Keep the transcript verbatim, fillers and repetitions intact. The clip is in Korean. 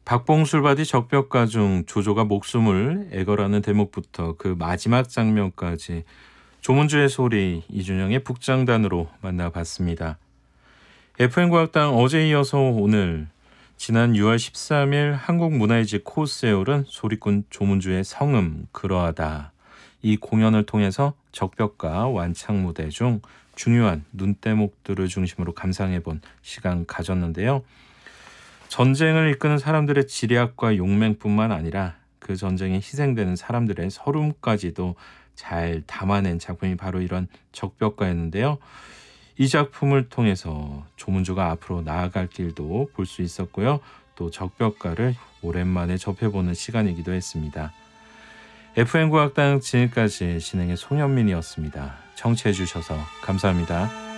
박봉술바디 적벽가 중 조조가 목숨을 애걸하는 대목부터 그 마지막 장면까지 조문주의 소리 이준영의 북장단으로 만나봤습니다. 에프엠과학당 어제 이어서 오늘 지난 유월 십삼일 한국문화의지 코스에 오른 소리꾼 조문주의 성음 그러하다. 이 공연을 통해서 적벽가 완창무대 중 중요한 눈대목들을 중심으로 감상해본 시간 가졌는데요. 전쟁을 이끄는 사람들의 지략과 용맹뿐만 아니라 그 전쟁에 희생되는 사람들의 서름까지도 잘 담아낸 작품이 바로 이런 적벽가였는데요. 이 작품을 통해서 조문주가 앞으로 나아갈 길도 볼 수 있었고요. 또 적벽가를 오랜만에 접해보는 시간이기도 했습니다. 에프엠 과학당 지금까지 진행의 송현민이었습니다. 청취해 주셔서 감사합니다.